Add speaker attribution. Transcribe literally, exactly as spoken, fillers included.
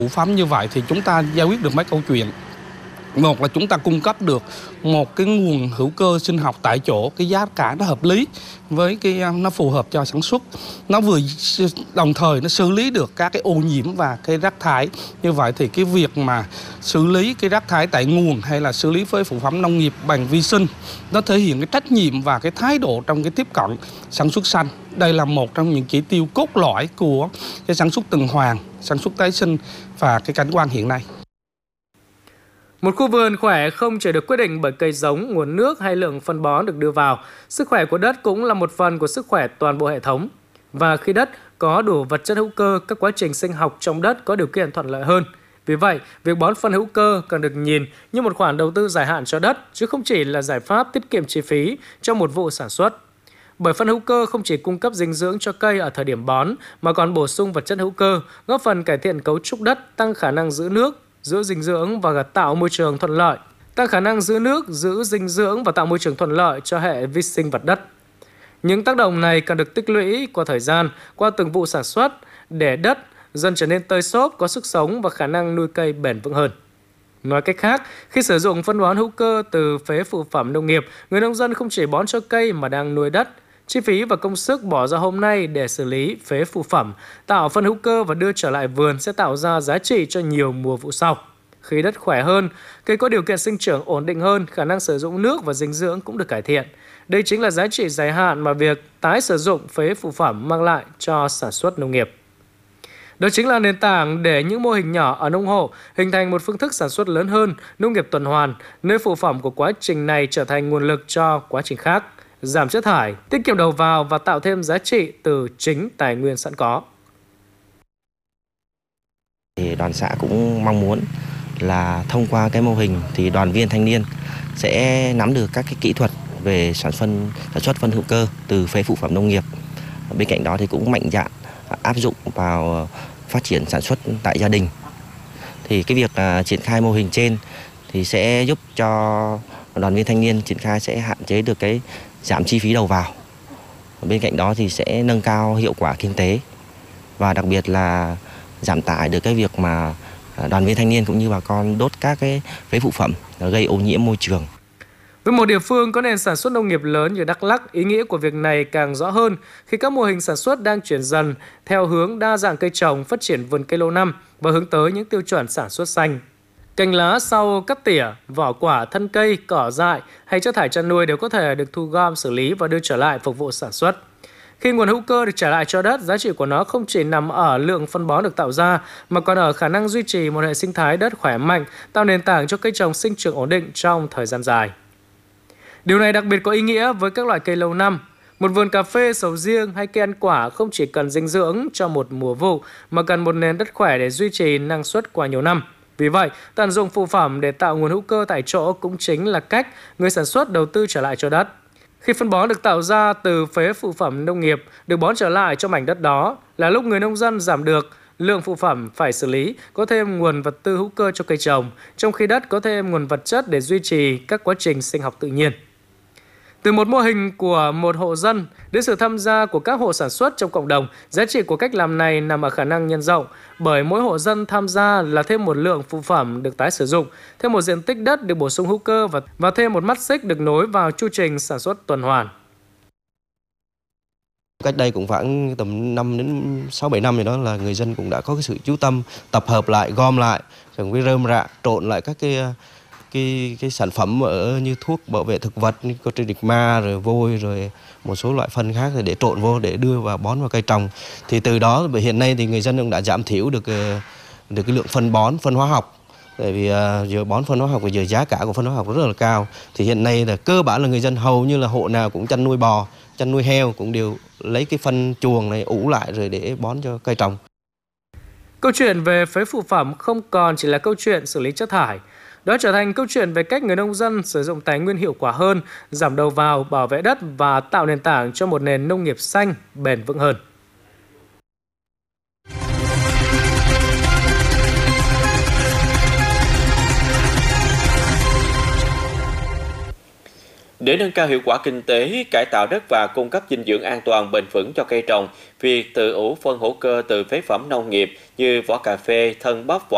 Speaker 1: Phụ phẩm như vậy thì chúng ta giải quyết được mấy câu chuyện. Một là chúng ta cung cấp được một cái nguồn hữu cơ sinh học tại chỗ, cái giá cả nó hợp lý với cái nó phù hợp cho sản xuất. Nó vừa đồng thời nó xử lý được các cái ô nhiễm và cái rác thải. Như vậy thì cái việc mà xử lý cái rác thải tại nguồn hay là xử lý với phụ phẩm nông nghiệp bằng vi sinh, nó thể hiện cái trách nhiệm và cái thái độ trong cái tiếp cận sản xuất xanh. Đây là một trong những chỉ tiêu cốt lõi của cái sản xuất tuần hoàn, sản xuất tái sinh và cái cảnh quan hiện nay.
Speaker 2: Một khu vườn khỏe không chỉ được quyết định bởi cây giống, nguồn nước hay lượng phân bón được đưa vào. Sức khỏe của đất cũng là một phần của sức khỏe toàn bộ hệ thống. Và khi đất có đủ vật chất hữu cơ, các quá trình sinh học trong đất có điều kiện thuận lợi hơn. Vì vậy, việc bón phân hữu cơ cần được nhìn như một khoản đầu tư dài hạn cho đất, chứ không chỉ là giải pháp tiết kiệm chi phí trong một vụ sản xuất. Bởi phân hữu cơ không chỉ cung cấp dinh dưỡng cho cây ở thời điểm bón, mà còn bổ sung vật chất hữu cơ, góp phần cải thiện cấu trúc đất, tăng khả năng giữ nước, giữ dinh dưỡng và tạo môi trường thuận lợi, tăng khả năng giữ nước, giữ dinh dưỡng và tạo môi trường thuận lợi cho hệ vi sinh vật đất. Những tác động này cần được tích lũy qua thời gian, qua từng vụ sản xuất để đất dần trở nên tơi xốp, có sức sống và khả năng nuôi cây bền vững hơn. Nói cách khác, khi sử dụng phân bón hữu cơ từ phế phụ phẩm nông nghiệp, người nông dân không chỉ bón cho cây mà đang nuôi đất. Chi phí và công sức bỏ ra hôm nay để xử lý phế phụ phẩm, tạo phân hữu cơ và đưa trở lại vườn sẽ tạo ra giá trị cho nhiều mùa vụ sau. Khi đất khỏe hơn, cây có điều kiện sinh trưởng ổn định hơn, khả năng sử dụng nước và dinh dưỡng cũng được cải thiện. Đây chính là giá trị dài hạn mà việc tái sử dụng phế phụ phẩm mang lại cho sản xuất nông nghiệp. Đó chính là nền tảng để những mô hình nhỏ ở nông hộ hình thành một phương thức sản xuất lớn hơn, nông nghiệp tuần hoàn, nơi phụ phẩm của quá trình này trở thành nguồn lực cho quá trình khác, giảm chất thải, tiết kiệm đầu vào và tạo thêm giá trị từ chính tài nguyên sẵn có.
Speaker 3: Thì đoàn xã cũng mong muốn là thông qua cái mô hình thì đoàn viên thanh niên sẽ nắm được các cái kỹ thuật về sản phân sản xuất phân hữu cơ từ phế phụ phẩm nông nghiệp. Bên cạnh đó thì cũng mạnh dạn áp dụng vào phát triển sản xuất tại gia đình. Thì cái việc uh, triển khai mô hình trên thì sẽ giúp cho đoàn viên thanh niên triển khai sẽ hạn chế được cái giảm chi phí đầu vào. Bên cạnh đó thì sẽ nâng cao hiệu quả kinh tế và đặc biệt là giảm tải được cái việc mà đoàn viên thanh niên cũng như bà con đốt các cái phế phụ phẩm gây ô nhiễm môi trường.
Speaker 2: Với một địa phương có nền sản xuất nông nghiệp lớn như Đắk Lắk, ý nghĩa của việc này càng rõ hơn khi các mô hình sản xuất đang chuyển dần theo hướng đa dạng cây trồng, phát triển vườn cây lâu năm và hướng tới những tiêu chuẩn sản xuất xanh. Cành lá sau cắt tỉa, vỏ quả, thân cây, cỏ dại hay chất thải chăn nuôi đều có thể được thu gom, xử lý và đưa trở lại phục vụ sản xuất. Khi nguồn hữu cơ được trả lại cho đất, giá trị của nó không chỉ nằm ở lượng phân bón được tạo ra, mà còn ở khả năng duy trì một hệ sinh thái đất khỏe mạnh, tạo nền tảng cho cây trồng sinh trưởng ổn định trong thời gian dài. Điều này đặc biệt có ý nghĩa với các loại cây lâu năm. Một vườn cà phê, sầu riêng hay cây ăn quả không chỉ cần dinh dưỡng cho một mùa vụ, mà cần một nền đất khỏe để duy trì năng suất qua nhiều năm. Vì vậy, tận dụng phụ phẩm để tạo nguồn hữu cơ tại chỗ cũng chính là cách người sản xuất đầu tư trở lại cho đất. Khi phân bón được tạo ra từ phế phụ phẩm nông nghiệp được bón trở lại cho mảnh đất đó là lúc người nông dân giảm được lượng phụ phẩm phải xử lý, có thêm nguồn vật tư hữu cơ cho cây trồng, trong khi đất có thêm nguồn vật chất để duy trì các quá trình sinh học tự nhiên. Từ một mô hình của một hộ dân đến sự tham gia của các hộ sản xuất trong cộng đồng, giá trị của cách làm này nằm ở khả năng nhân rộng, bởi mỗi hộ dân tham gia là thêm một lượng phụ phẩm được tái sử dụng, thêm một diện tích đất được bổ sung hữu cơ và, và thêm một mắt xích được nối vào chu trình sản xuất tuần hoàn.
Speaker 4: Cách đây cũng khoảng tầm năm đến sáu bảy năm rồi đó là người dân cũng đã có cái sự chú tâm tập hợp lại, gom lại, rồi với rơm rạ trộn lại các cái cái cái sản phẩm ở như thuốc bảo vệ thực vật như Cotricma rồi vôi rồi một số loại phân khác để trộn vô để đưa vào bón vào cây trồng. Thì từ đó hiện nay thì người dân cũng đã giảm thiểu được được cái lượng phân bón, phân hóa học. Tại vì uh, giờ bón phân hóa học và giờ giá cả của phân hóa học rất là cao. Thì hiện nay là cơ bản là người dân hầu như là hộ nào cũng chăn nuôi bò, chăn nuôi heo cũng đều lấy cái phân chuồng này ủ lại rồi để bón cho cây trồng.
Speaker 2: Câu chuyện về phế phụ phẩm không còn chỉ là câu chuyện xử lý chất thải. Đó trở thành câu chuyện về cách người nông dân sử dụng tài nguyên hiệu quả hơn, giảm đầu vào, bảo vệ đất và tạo nền tảng cho một nền nông nghiệp xanh, bền vững hơn.
Speaker 5: Để nâng cao hiệu quả kinh tế, cải tạo đất và cung cấp dinh dưỡng an toàn bền vững cho cây trồng, việc tự ủ phân hữu cơ từ phế phẩm nông nghiệp như vỏ cà phê, thân bắp, vỏ